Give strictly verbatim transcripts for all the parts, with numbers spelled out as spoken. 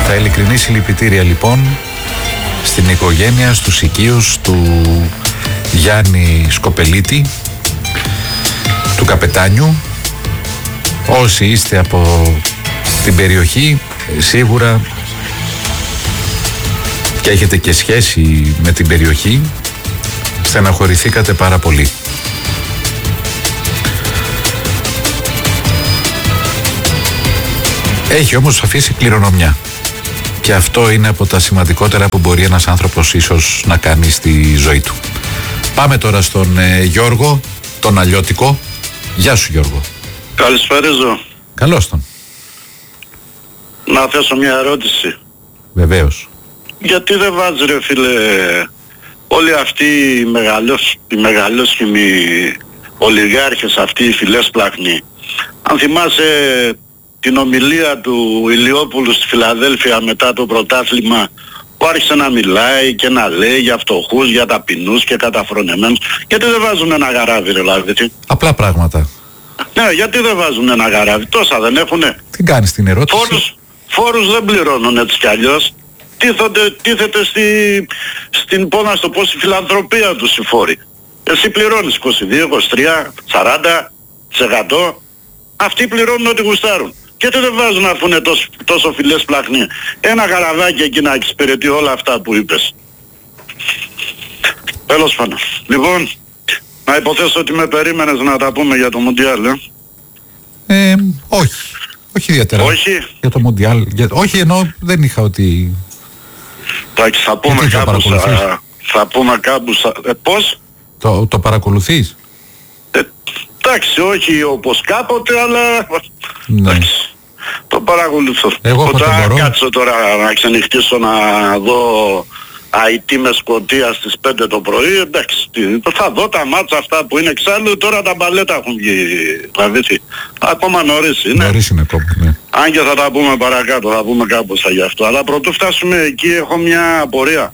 Τα ειλικρινή συλληπιτήρια λοιπόν στην οικογένεια, στους οικείους του Γιάννη Σκοπελίτη, του καπετάνιου. Όσοι είστε από την περιοχή, σίγουρα και έχετε και σχέση με την περιοχή, στεναχωρηθήκατε πάρα πολύ. Έχει όμως αφήσει κληρονομιά και αυτό είναι από τα σημαντικότερα που μπορεί ένας άνθρωπος ίσως να κάνει στη ζωή του. Πάμε τώρα στον ε, Γιώργο, τον Αλλιώτικο. Γεια σου Γιώργο. Καλησπέριζω. Καλώς τον. Να θέσω μια ερώτηση. Βεβαίως. Γιατί δεν βάζει ρε φίλε όλοι αυτοί οι, μεγαλός, οι μεγαλόσχημοι ολιγάρχες, αυτοί οι φιλέσπλαχνοι? Αν θυμάσαι την ομιλία του Ηλιόπουλου στη Φιλαδέλφια μετά το πρωτάθλημα, που άρχισε να μιλάει και να λέει για φτωχούς, για ταπεινούς και καταφρονεμένους. Γιατί δεν βάζουν ένα γαράβι ρε λάδι? Απλά πράγματα. Ναι, γιατί δεν βάζουν ένα γαράβι? Τόσα δεν έχουνε? Τι κάνεις την ερώτηση? Φόρους, φόρους δεν πληρώνουν έτσι κι αλλιώς. Τίθονται, τίθεται στη, στην πόνα στο πώς η φιλανθρωπία τους οι φόροι. Εσύ πληρώνεις είκοσι δύο, είκοσι τρία, σαράντα τοις εκατό. Αυτοί πληρώνουν ό,τι γουστάρουν. Γιατί δεν βάζουν να έρθουν τόσο, τόσο φιλές πλαχνοί? Ένα καραβάκι εκεί να εξυπηρετεί όλα αυτά που είπες. Τέλος πάντων. Λοιπόν, να υποθέσω ότι με περίμενες να τα πούμε για το Μουντιάλ, ε? Ε, όχι. Όχι ιδιαίτερα. Όχι. Για το Μουντιάλ. Για... Όχι, ενώ δεν είχα ότι... Εντάξει, θα πούμε κάπου θα, θα πούμε κάπου ε, πώς? Το, το παρακολουθείς? Ε, εντάξει, όχι όπως κάποτε, αλλά... Ναι. Εντάξει, το παρακολουθώ. Εγώ Όταν κάτσω τώρα να ξενυχτήσω να δω άι τι με Σκωτία στις πέντε το πρωί, εντάξει, θα δω τα μάτσα αυτά που είναι εξάλλου, τώρα τα μπαλέτα έχουν βγει, δηλαδή, ακόμα νωρίς είναι. Νωρίς είναι ακόμα, ναι. Αν και θα τα πούμε παρακάτω, θα πούμε κάπως γι' αυτό. Αλλά πρωτού φτάσουμε εκεί έχω μια απορία.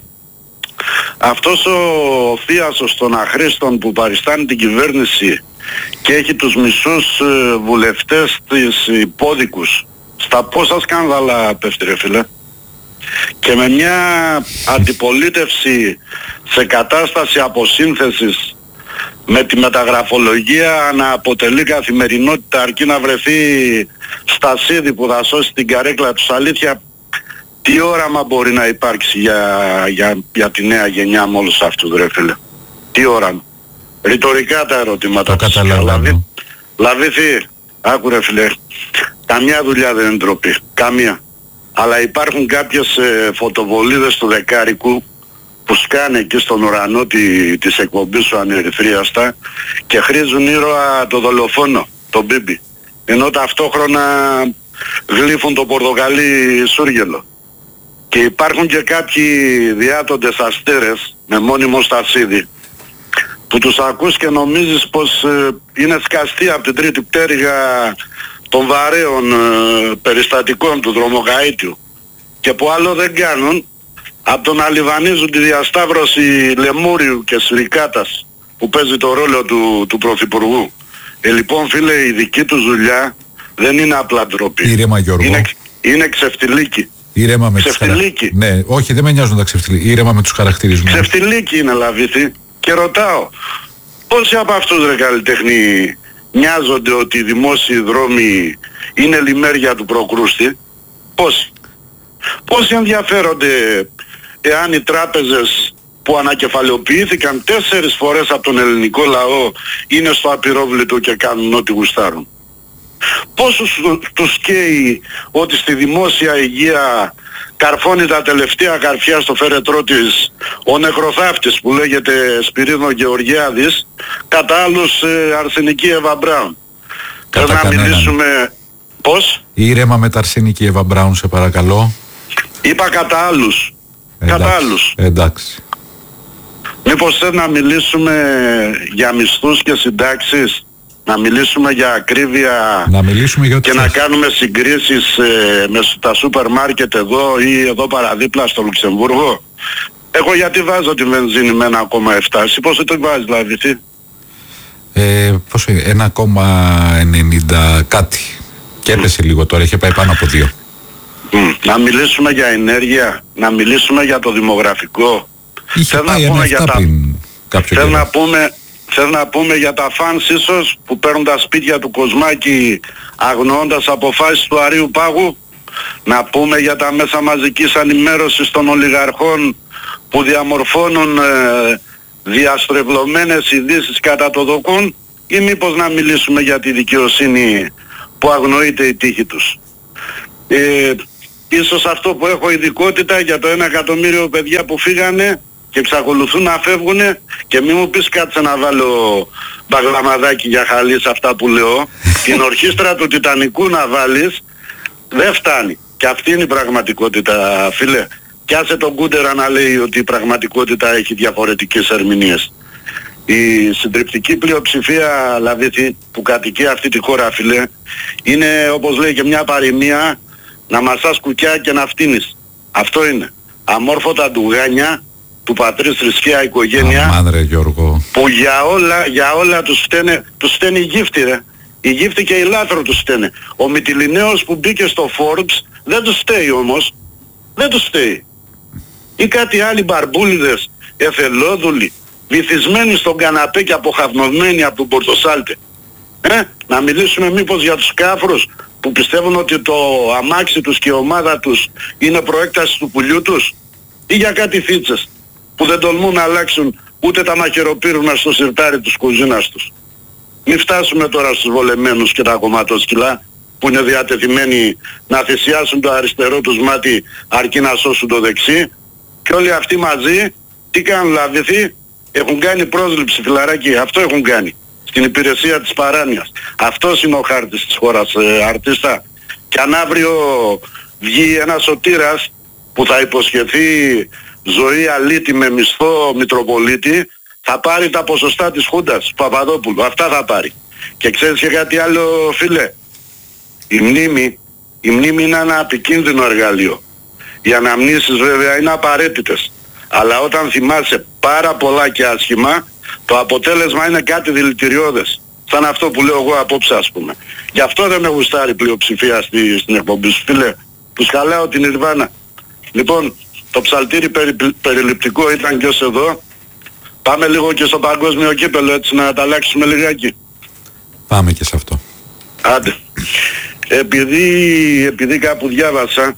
Αυτός ο θίασος των αχρήστων που παριστάνει την κυβέρνηση και έχει τους μισούς ε, βουλευτές της υπόδικους, στα πόσα σκάνδαλα πέφτει ρε φίλε? Και με μια αντιπολίτευση σε κατάσταση αποσύνθεσης, με τη μεταγραφολογία να αποτελεί καθημερινότητα αρκεί να βρεθεί στασίδι που θα σώσει την καρέκλα τους. Αλήθεια, τι όραμα μπορεί να υπάρξει για, για, για τη νέα γενιά με όλους αυτούς ρε φίλε? Τι όραμα? Ρητορικά τα ερωτήματα. Το καταλαβαίνω. Δηλαδή, άκου ρε φίλε, καμιά δουλειά δεν είναι ντροπή. Καμία. Αλλά υπάρχουν κάποιες ε, φωτοβολίδες του δεκάρικου που σκάνε εκεί στον ουρανό τη, της εκπομπής σου ανερυθρίαστα και χρήζουν ήρωα το δολοφόνο, τον Μπίμπι. Ενώ ταυτόχρονα γλύφουν το πορτοκαλί σούργελο. Και υπάρχουν και κάποιοι διάτοντες αστέρες με μόνιμο στασίδι που τους ακούς και νομίζεις πως ε, είναι σκαστοί από την τρίτη πτέρυγα των βαρέων ε, περιστατικών του δρομοκαΐτιου και που άλλο δεν κάνουν από το να λιβανίζουν τη διασταύρωση Λεμούριου και Σουρικάτας που παίζει το ρόλο του, του Πρωθυπουργού. Ε, λοιπόν φίλε, η δική τους δουλειά δεν είναι απλά ντροπή. Ήρεμα Γιώργο. Είναι, είναι ξεφτιλίκι. Ήρεμα με τους χαρακτηρισμούς. Ναι, όχι, δεν με νοιάζουν τα ξεφτιλίκι. Ήρεμα με τους χαρακτηρισμούς. Ξεφτιλίκι είναι Λαβίθη. Και ρωτάω, πόσοι από αυτούς ρε καλλιτέχνη νοιάζονται ότι οι δημόσιοι δρόμοι είναι λιμέρια του προκρούστη? Πόσοι? Πόσοι ενδιαφέρονται εάν οι τράπεζες που ανακεφαλαιοποιήθηκαν τέσσερις φορές από τον ελληνικό λαό είναι στο απειρόβλητο και κάνουν ό,τι γουστάρουν? Πόσους τους καίει ότι στη δημόσια υγεία καρφώνει τα τελευταία καρφιά στο φέρετρό της ο νεκροθάφτης που λέγεται Σπυρίδωνο Γεωργιάδης, κατά άλλους ε, αρσενική Εύα Μπράουν? Πρέπει να μιλήσουμε... Πώς? Ήρεμα με τα αρσενική Εύα Μπράουν σε παρακαλώ. Είπα κατά άλλους. Εντάξει, κατά άλλους. Εντάξει. Μήπως θες να μιλήσουμε για μισθούς και συντάξεις? Να μιλήσουμε για ακρίβεια να μιλήσουμε για και να κάνουμε συγκρίσεις ε, με τα σούπερ μάρκετ εδώ ή εδώ παραδίπλα στο Λουξεμβούργο? Εγώ γιατί βάζω τη βενζίνη με ένα κόμμα επτά, εσύ πόσο το βάζεις δηλαδή? Τι? Ε, πόσο είναι, ένα κόμμα ενενήντα κάτι και έπεσε λίγο τώρα, είχε πάει πάνω από δύο. Mm. Να μιλήσουμε για ενέργεια, να μιλήσουμε για το δημογραφικό. Είχε Θέλω πάει να πούμε ένα για αυτά τα... πριν κάποιο Θέλω καιρό. να πούμε... Θέλω να πούμε για τα φανς ίσως που παίρνουν τα σπίτια του Κοσμάκη αγνοώντας αποφάσεις του Αρείου Πάγου. Να πούμε για τα μέσα μαζικής ενημέρωσης των ολιγαρχών που διαμορφώνουν ε, διαστρεβλωμένες ειδήσεις κατά το δοκούν, ή μήπως να μιλήσουμε για τη δικαιοσύνη που αγνοείται η τύχη τους. Ε, ίσως αυτό που έχω ειδικότητα για το ένα εκατομμύριο παιδιά που φύγανε και εξακολουθούν να φεύγουν, και μη μου πεις κάτσε να βάλω μπαγλαμαδάκι για χαλί σε αυτά που λέω, την ορχήστρα του Τιτανικού να βάλεις, δεν φτάνει. Και αυτή είναι η πραγματικότητα, φίλε. Κι άσε τον Κούντερα να λέει ότι η πραγματικότητα έχει διαφορετικές ερμηνείες. Η συντριπτική πλειοψηφία Λαβίθη που κατοικεί αυτή τη χώρα, φίλε, είναι όπως λέει και μια παροιμία, να μασάς κουκιά και να φτύνεις. Αυτό είναι. Αμόρφωτα ντουγάνια του πατρίς θρησκεία οικογένεια. Αμάν ρε Γιώργο. Που για όλα, για όλα τους φταίνε, τους φταίνει η γύφτη ρε. Η γύφτη και η λάθρο τους φταίνε. Ο Μυτιληναίος που μπήκε στο Forbes δεν τους φταίει όμως. Δεν τους φταίει. Ή κάτι άλλοι μπαρμπούλιδες, εθελόδουλοι, βυθισμένοι στον καναπέ και αποχαυνομένοι από τον Πορτοσάλτε. Ε, να μιλήσουμε μήπως για τους κάφρους που πιστεύουν ότι το αμάξι τους και η ομάδα τους είναι προέκταση του πουλιού τους, ή για κάτι φίτσες που δεν τολμούν να αλλάξουν ούτε τα μαχαιροπύρουνα στο σιρτάρι τους κουζίνας τους. Μην φτάσουμε τώρα στους βολεμένους και τα κομματόσκυλα που είναι διατεθειμένοι να θυσιάσουν το αριστερό τους μάτι αρκεί να σώσουν το δεξί, και όλοι αυτοί μαζί τι κάνουν Λαβίθι? Έχουν κάνει πρόσληψη, φιλαράκι, αυτό έχουν κάνει στην υπηρεσία της παράνοιας. Αυτός είναι ο χάρτης της χώρας, ε, αρτίστα. Και αν αύριο βγει ένας σωτήρας που θα υποσχεθεί ζωή αλήτη με μισθό Μητροπολίτη, θα πάρει τα ποσοστά της Χούντας του Παπαδόπουλου. Αυτά θα πάρει. Και ξέρεις και κάτι άλλο, φίλε? Η μνήμη, η μνήμη είναι ένα επικίνδυνο εργαλείο. Οι αναμνήσεις βέβαια είναι απαραίτητες. Αλλά όταν θυμάσαι πάρα πολλά και άσχημα, το αποτέλεσμα είναι κάτι δηλητηριώδες. Σαν αυτό που λέω εγώ απόψε, ας πούμε. Γι' αυτό δεν με γουστάρει πλειοψηφία στη, στην εκπομπή σου, φίλε. Τους χαλάω την Ιρβάνα. Λοιπόν, το ψαλτήρι περι, περιληπτικό ήταν και ως εδώ. Πάμε λίγο και στο παγκόσμιο κύπελλο, έτσι, να τα αλλάξουμε λιγάκι. Πάμε και σε αυτό. Άντε. Επειδή, επειδή κάπου διάβασα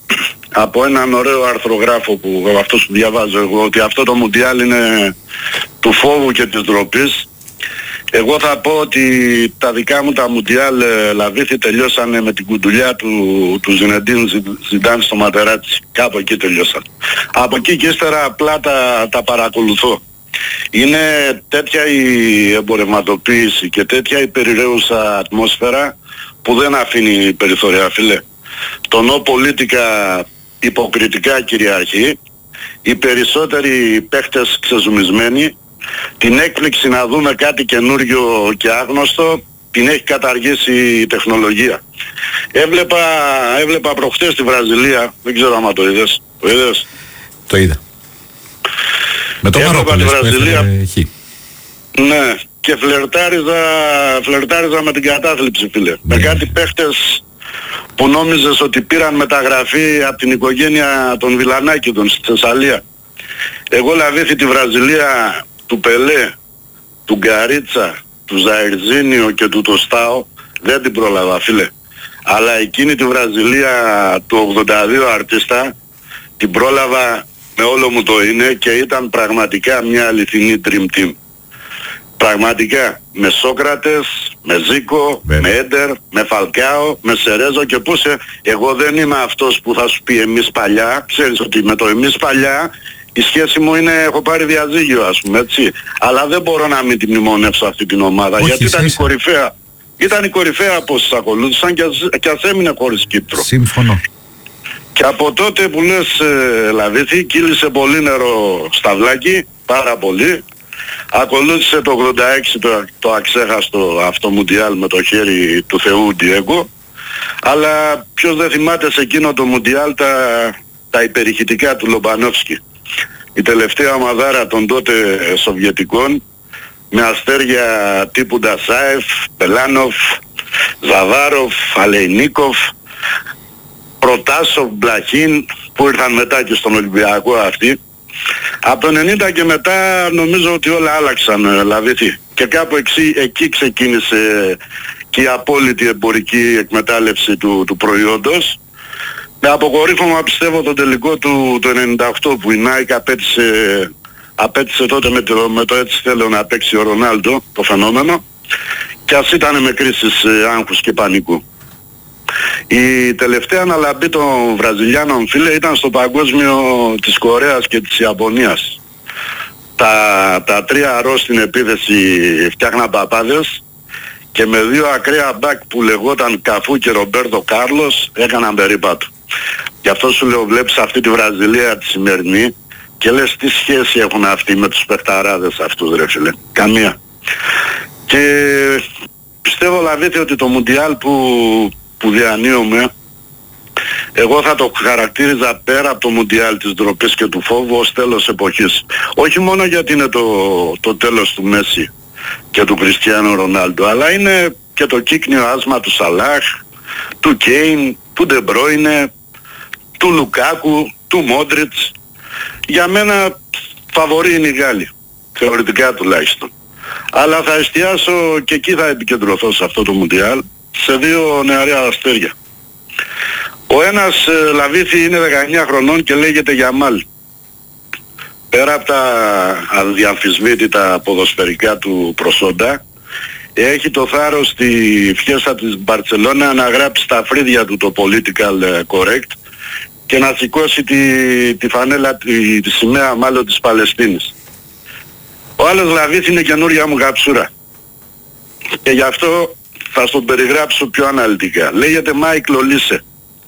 από έναν ωραίο αρθρογράφο που αυτός που διαβάζω εγώ, ότι αυτό το Μουντιάλ είναι του φόβου και της ντροπής, εγώ θα πω ότι τα δικά μου τα Μουντιάλ, Λαβίθι, τελειώσανε με την κουντουλιά του, του Ζινεντίν Ζιντάν στο Ματεράτσι. Κάπου εκεί τελειώσαν. Από εκεί και ύστερα απλά τα, τα παρακολουθώ. Είναι τέτοια η εμπορευματοποίηση και τέτοια η περιραίουσα ατμόσφαιρα που δεν αφήνει περιθωριά, φίλε. Το νο πολίτικα υποκριτικά κυριαρχεί, οι περισσότεροι παίχτες ξεζουμισμένοι, την έκπληξη να δούμε κάτι καινούριο και άγνωστο την έχει καταργήσει η τεχνολογία. Έβλεπα, έβλεπα προχτές στη Βραζιλία, δεν ξέρω άμα το είδες. Το είδες? Το είδα. Με το Μαρόκο λες που έφερε χ. Ναι, και φλερτάριζα, φλερτάριζα με την κατάθλιψη, φίλε. Ναι. Με κάτι παίχτες που νόμιζες ότι πήραν μεταγραφή από την οικογένεια των Βιλανάκηδων στη Θεσσαλία. Εγώ Λαβίθι τη Βραζιλία του Πελέ, του Γκαρίτσα, του Ζαϊρζίνιο και του Τοστάο δεν την πρόλαβα, φίλε. Αλλά εκείνη τη Βραζιλία του ογδόντα δύο αρτίστα την πρόλαβα με όλο μου το είναι και ήταν πραγματικά μια αληθινή dream team. Πραγματικά, με Σόκρατες, με Ζίκο, yeah. με Έντερ, με Φαλκάο, με Σερέζο και πού σε... Εγώ δεν είμαι αυτός που θα σου πει εμείς παλιά. Ξέρεις ότι με το εμείς παλιά η σχέση μου είναι, έχω πάρει διαζύγιο ας πούμε, έτσι. Αλλά δεν μπορώ να μην τη μνημονεύσω αυτή την ομάδα. Όχι, γιατί ήταν η κορυφαία. Ήταν η κορυφαία από όσους ακολούθησαν και, και ας έμεινε χωρίς Κύπρο. Σύμφωνο. Και από τότε που λες ε, Λαβίθι, κύλησε πολύ νερό στα βλάκι, πάρα πολύ. Ακολούθησε το ογδόντα έξι το, το αξέχαστο αυτό Μουντιάλ με το χέρι του Θεού Ντιέγκο. Αλλά ποιος δεν θυμάται σε εκείνο το Μουντιάλ τα, τα υπερηχητικά του Λομπανόφσκι. Η τελευταία ομαδάρα των τότε Σοβιετικών με αστέρια τύπου Ντασάεφ, Πελάνοφ, Ζαβάροφ, Αλεϊνίκοφ. Προτάσο, Μπλαχίν που ήρθαν μετά και στον Ολυμπιακό αυτοί. Από το ενενήντα και μετά νομίζω ότι όλα άλλαξαν, Λαβίθη. Και κάπου εκεί, εκεί ξεκίνησε και η απόλυτη εμπορική εκμετάλλευση του, του προϊόντος. Με αποκορύφωμα πιστεύω το τελικό του το ενενήντα οκτώ που η Nike απέτησε, απέτησε τότε με το, με το έτσι θέλω να παίξει ο Ρονάλντο, το φαινόμενο, και ας ήταν με κρίσεις ε, άγχους και πανικού. Η τελευταία αναλαμπή των Βραζιλιάνων, φίλε, ήταν στο παγκόσμιο της Κορέας και της Ιαπωνίας. Τα, τα τρία ρο στην επίθεση φτιάχναν παπάδες και με δύο ακραία μπακ που λεγόταν Καφού και Ρομπέρτο Κάρλος έκαναν περίπατο. Γι' αυτό σου λέω, βλέπεις αυτή τη Βραζιλία τη σημερινή και λες τι σχέση έχουν αυτοί με τους παιχταράδες αυτούς, ρε φίλε. Καμία. Και πιστεύω, Λαβίθη, ότι το Μουντιάλ που, που διανύουμε, εγώ θα το χαρακτήριζα πέρα από το Μουντιάλ της ντροπής και του φόβου ως τέλος εποχής. Όχι μόνο γιατί είναι το, το τέλος του Μέση και του Κριστιάνου Ρονάλντο, αλλά είναι και το κύκνιο άσμα του Σαλάχ, του Κέιν, του Ντεμπρόινε, του Λουκάκου, του Μόντριτς. Για μένα φαβορί είναι οι Γάλλοι, θεωρητικά τουλάχιστον. Αλλά θα εστιάσω και εκεί θα επικεντρωθώ σε αυτό το Μουντιάλ, σε δύο νεαρά αστέρια. Ο ένας, ε, Λαβίθη, είναι δεκαεννιά χρονών και λέγεται Γιαμάλ. Πέρα από τα αδιαμφισβήτητα ποδοσφαιρικά του προσόντα, έχει το θάρρος στη φιέστα της Μπαρτσελώνα να γράψει στα φρύδια του το political correct και να σηκώσει τη, τη φανέλα, τη, τη σημαία μάλλον της Παλαιστίνης. Ο άλλος, Λαβίθη, είναι καινούρια μου γαψούρα. Και γι' αυτό θα στον περιγράψω πιο αναλυτικά. Λέγεται Μάικλ Ολίσε.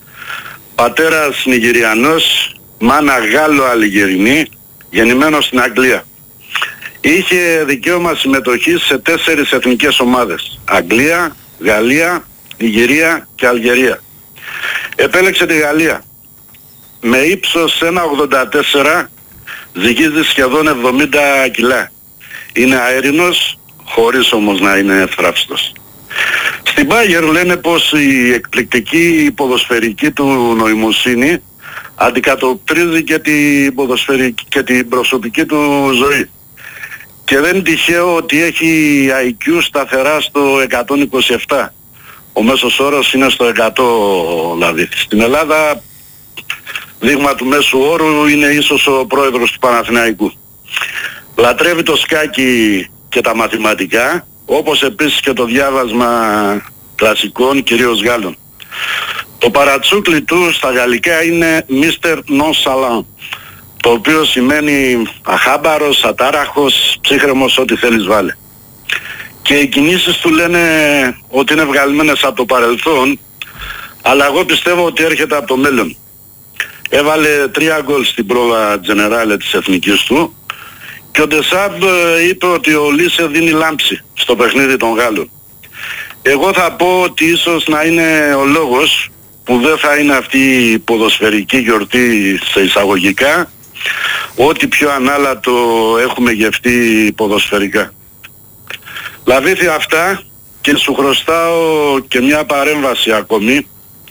Πατέρας Νιγηριανός, μάνα Γάλλο-Αλιγερινή, γεννημένος στην Αγγλία. Είχε δικαίωμα συμμετοχής σε τέσσερις εθνικές ομάδες. Αγγλία, Γαλλία, Νιγηρία και Αλγερία. Επέλεξε τη Γαλλία. Με ύψος ένα ογδόντα τέσσερα, ζυγίζει σχεδόν εβδομήντα κιλά. Είναι αέρινος, χωρίς όμως να είναι εύθραυστος. Στην Bayern λένε πως η εκπληκτική ποδοσφαιρική του νοημοσύνη αντικατοπτρίζει και την ποδοσφαιρική και την προσωπική του ζωή. Και δεν είναι τυχαίο ότι έχει άι κιου σταθερά στο εκατόν είκοσι επτά. Ο μέσος όρος είναι στο εκατό, δηλαδή. Στην Ελλάδα, δείγμα του μέσου όρου, είναι ίσως ο πρόεδρος του Παναθηναϊκού. Λατρεύει το σκάκι και τα μαθηματικά, όπως επίσης και το διάβασμα κλασικών, κυρίως Γάλλων. Το παρατσούκλι του στα γαλλικά είναι μίστερ Nonchalant, το οποίο σημαίνει αχάμπαρος, ατάραχος, ψύχρεμος, ό,τι θέλεις βάλε. Και οι κινήσεις του λένε ότι είναι βγαλμένες από το παρελθόν, αλλά εγώ πιστεύω ότι έρχεται από το μέλλον. Έβαλε τρία γκολ στην πρόβα Τζενεράλε της εθνικής του και ο Ντεσάμπ είπε ότι ο Λίσε δίνει λάμψη στο παιχνίδι των Γάλλων. Εγώ θα πω ότι ίσως να είναι ο λόγος που δεν θα είναι αυτή η ποδοσφαιρική γιορτή σε εισαγωγικά, ό,τι πιο ανάλατο έχουμε γευτεί ποδοσφαιρικά. Λαβίθη, αυτά, και σου χρωστάω και μια παρέμβαση ακόμη,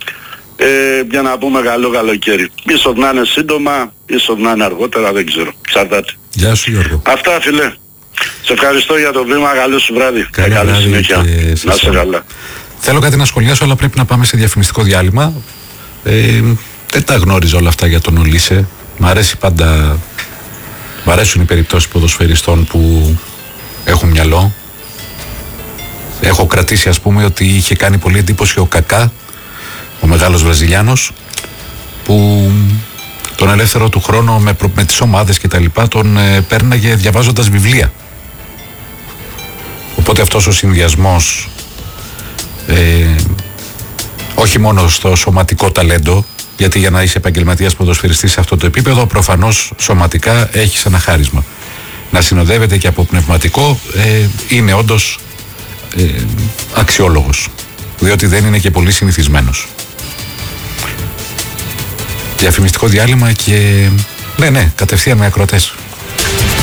ε, για να πούμε καλό καλοκαίρι. Ίσως να είναι σύντομα, ίσως να είναι αργότερα, δεν ξέρω. Εξαρτάται. Γεια σου, Γιώργο. Αυτά, φίλε. Σε ευχαριστώ για το βήμα. Καλό σου βράδυ. Καλή, καλή συνέχεια. Να είσαι καλά. Θέλω κάτι να σχολιάσω, αλλά πρέπει να πάμε σε διαφημιστικό διάλειμμα. Ε, δεν τα γνώριζα όλα αυτά για τον Ολίσε. Μ' αρέσει πάντα. Μ' αρέσουν οι περιπτώσεις ποδοσφαιριστών που έχουν μυαλό. Έχω κρατήσει, ας πούμε, ότι είχε κάνει πολύ εντύπωση ο Κακά, ο μεγάλος Βραζιλιάνος, που τον ελεύθερο του χρόνο με, προ... με τις ομάδες και τα λοιπά τον ε, πέρναγε διαβάζοντας βιβλία. Οπότε αυτός ο συνδυασμός, ε, όχι μόνο στο σωματικό ταλέντο, γιατί για να είσαι επαγγελματίας ποδοσφαιριστής σε αυτό το επίπεδο, προφανώς σωματικά έχεις ένα χάρισμα. Να συνοδεύεται και από πνευματικό, ε, είναι όντως ε, αξιόλογος, διότι δεν είναι και πολύ συνηθισμένος. Διαφημιστικό διάλειμμα και ναι, ναι, κατευθείαν με ακροατές.